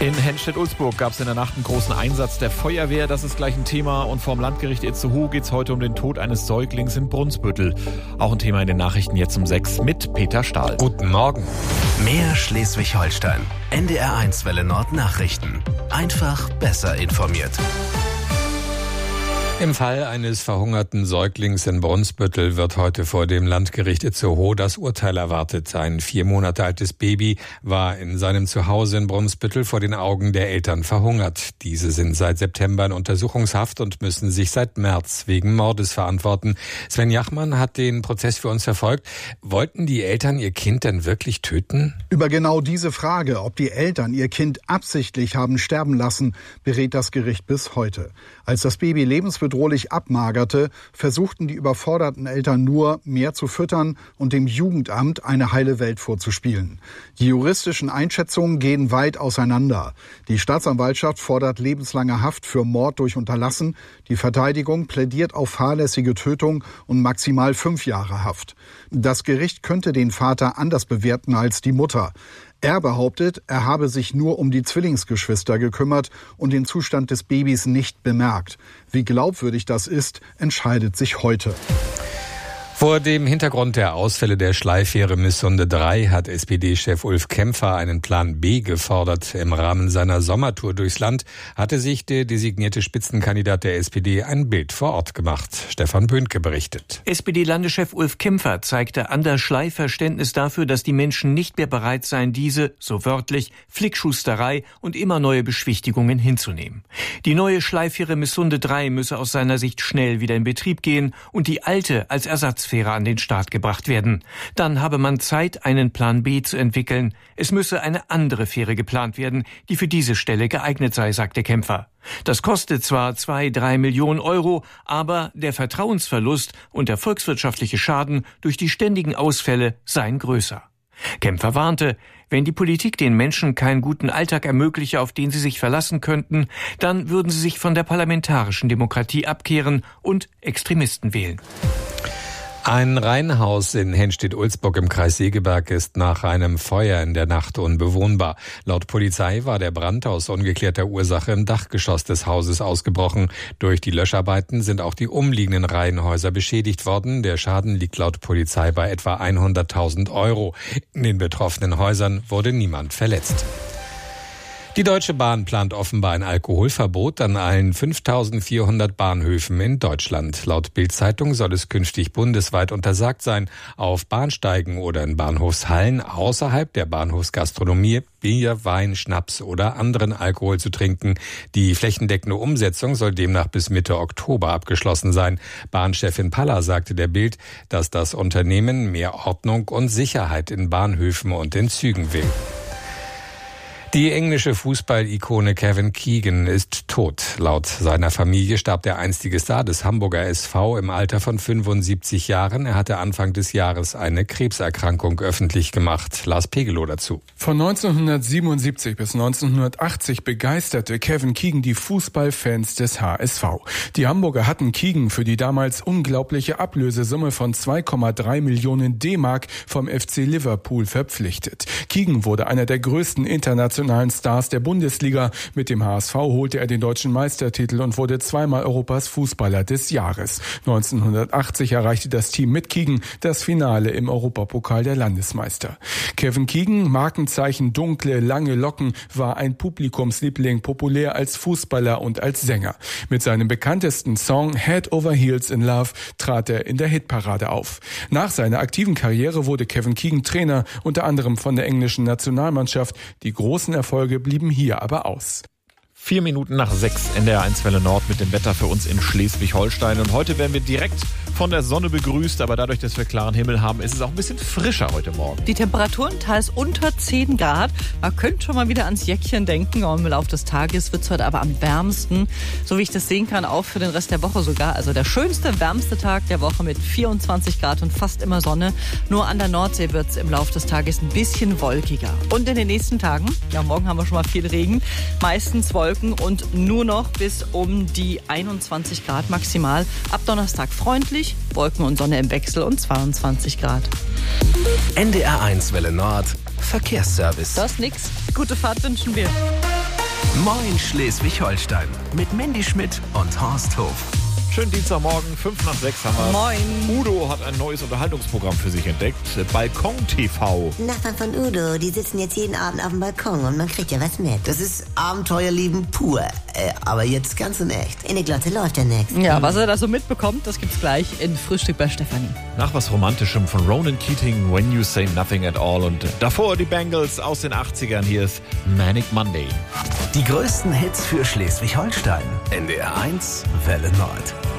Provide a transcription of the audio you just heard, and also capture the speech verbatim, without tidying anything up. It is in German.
In Henstedt-Ulzburg gab es in der Nacht einen großen Einsatz der Feuerwehr. Das ist gleich ein Thema. Und vom Landgericht Itzehoe geht es heute um den Tod eines Säuglings in Brunsbüttel. Auch ein Thema in den Nachrichten jetzt um sechs mit Peter Stahl. Guten Morgen. Mehr Schleswig-Holstein. N D R eins Welle Nord Nachrichten. Einfach besser informiert. Im Fall eines verhungerten Säuglings in Brunsbüttel wird heute vor dem Landgericht Itzehoe das Urteil erwartet. Ein vier Monate altes Baby war in seinem Zuhause in Brunsbüttel vor den Augen der Eltern verhungert. Diese sind seit September in Untersuchungshaft und müssen sich seit März wegen Mordes verantworten. Sven Jachmann hat den Prozess für uns verfolgt. Wollten die Eltern ihr Kind denn wirklich töten? Über genau diese Frage, ob die Eltern ihr Kind absichtlich haben sterben lassen, berät das Gericht bis heute. Als das Baby lebensbedrohlich abmagerte, versuchten die überforderten Eltern nur, mehr zu füttern und dem Jugendamt eine heile Welt vorzuspielen. Die juristischen Einschätzungen gehen weit auseinander. Die Staatsanwaltschaft fordert lebenslange Haft für Mord durch Unterlassen. Die Verteidigung plädiert auf fahrlässige Tötung und maximal fünf Jahre Haft. Das Gericht könnte den Vater anders bewerten als die Mutter. Er behauptet, er habe sich nur um die Zwillingsgeschwister gekümmert und den Zustand des Babys nicht bemerkt. Wie glaubwürdig das ist, entscheidet sich heute. Vor dem Hintergrund der Ausfälle der Schleifähre Missunde drei hat S P D-Chef Ulf Kämpfer einen Plan B gefordert. Im Rahmen seiner Sommertour durchs Land hatte sich der designierte Spitzenkandidat der S P D ein Bild vor Ort gemacht. Stefan Böhnke berichtet. S P D-Landeschef Ulf Kämpfer zeigte an der Schlei Verständnis dafür, dass die Menschen nicht mehr bereit seien, diese, so wörtlich, Flickschusterei und immer neue Beschwichtigungen hinzunehmen. Die neue Schleifähre Missunde drei müsse aus seiner Sicht schnell wieder in Betrieb gehen und die alte als Ersatz an den Start gebracht werden. Dann habe man Zeit, einen Plan B zu entwickeln. Es müsse eine andere Fähre geplant werden, die für diese Stelle geeignet sei, sagte Kämpfer. Das kostet zwar zwei, drei Millionen Euro, aber der Vertrauensverlust und der volkswirtschaftliche Schaden durch die ständigen Ausfälle seien größer. Kämpfer warnte, wenn die Politik den Menschen keinen guten Alltag ermögliche, auf den sie sich verlassen könnten, dann würden sie sich von der parlamentarischen Demokratie abkehren und Extremisten wählen. Ein Reihenhaus in Henstedt-Ulzburg im Kreis Segeberg ist nach einem Feuer in der Nacht unbewohnbar. Laut Polizei war der Brand aus ungeklärter Ursache im Dachgeschoss des Hauses ausgebrochen. Durch die Löscharbeiten sind auch die umliegenden Reihenhäuser beschädigt worden. Der Schaden liegt laut Polizei bei etwa hunderttausend Euro. In den betroffenen Häusern wurde niemand verletzt. Die Deutsche Bahn plant offenbar ein Alkoholverbot an allen fünftausendvierhundert Bahnhöfen in Deutschland. Laut Bild-Zeitung soll es künftig bundesweit untersagt sein, auf Bahnsteigen oder in Bahnhofshallen außerhalb der Bahnhofsgastronomie Bier, Wein, Schnaps oder anderen Alkohol zu trinken. Die flächendeckende Umsetzung soll demnach bis Mitte Oktober abgeschlossen sein. Bahnchefin Paller sagte der Bild, dass das Unternehmen mehr Ordnung und Sicherheit in Bahnhöfen und in Zügen will. Die englische Fußball-Ikone Kevin Keegan ist tot. Laut seiner Familie starb der einstige Star des Hamburger S V im Alter von fünfundsiebzig Jahren. Er hatte Anfang des Jahres eine Krebserkrankung öffentlich gemacht. Lars Pegelow dazu. Von neunzehnhundertsiebenundsiebzig bis neunzehnhundertachtzig begeisterte Kevin Keegan die Fußballfans des H S V. Die Hamburger hatten Keegan für die damals unglaubliche Ablösesumme von zwei Komma drei Millionen D-Mark vom F C Liverpool verpflichtet. Keegan wurde einer der größten internationalen Stars der Bundesliga. Mit dem H S V holte er den deutschen Meistertitel und wurde zweimal Europas Fußballer des Jahres. neunzehnhundertachtzig erreichte das Team mit Keegan das Finale im Europapokal der Landesmeister. Kevin Keegan, Markenzeichen dunkle, lange Locken, war ein Publikumsliebling, populär als Fußballer und als Sänger. Mit seinem bekanntesten Song Head Over Heels in Love trat er in der Hitparade auf. Nach seiner aktiven Karriere wurde Kevin Keegan Trainer, unter anderem von der englischen Nationalmannschaft. Die großen Erfolge blieben hier aber aus. Vier Minuten nach sechs, N D R eins Welle Nord mit dem Wetter für uns in Schleswig-Holstein. Und heute werden wir direkt von der Sonne begrüßt, aber dadurch, dass wir klaren Himmel haben, ist es auch ein bisschen frischer heute Morgen. Die Temperaturen teils unter zehn Grad. Man könnte schon mal wieder ans Jäckchen denken. Im Laufe des Tages wird es heute aber am wärmsten, so wie ich das sehen kann, auch für den Rest der Woche sogar. Also der schönste, wärmste Tag der Woche mit vierundzwanzig Grad und fast immer Sonne. Nur an der Nordsee wird es im Laufe des Tages ein bisschen wolkiger. Und in den nächsten Tagen, ja morgen haben wir schon mal viel Regen, meistens Wolken und nur noch bis um die einundzwanzig Grad maximal. Ab Donnerstag freundlich, Wolken und Sonne im Wechsel und zweiundzwanzig Grad. N D R eins Welle Nord, Verkehrsservice. Das ist nix. Gute Fahrt wünschen wir. Moin Schleswig-Holstein mit Mandy Schmidt und Horst Hof. Schönen Dienstagmorgen, fünf nach sechs haben wir. Moin. Udo hat ein neues Unterhaltungsprogramm für sich entdeckt. Balkon T V. Nachbarn von Udo, die sitzen jetzt jeden Abend auf dem Balkon und man kriegt ja was mit. Das ist Abenteuerleben pur. Äh, aber jetzt ganz in echt. In der Glotte läuft ja nichts. Ja, was er da so mitbekommt, das gibt's gleich in Frühstück bei Stefanie. Nach was Romantischem von Ronan Keating, When You Say Nothing at All. Und davor die Bangles aus den achtzigern. Hier ist Manic Monday. Die größten Hits für Schleswig-Holstein. N D R eins Welle Nord.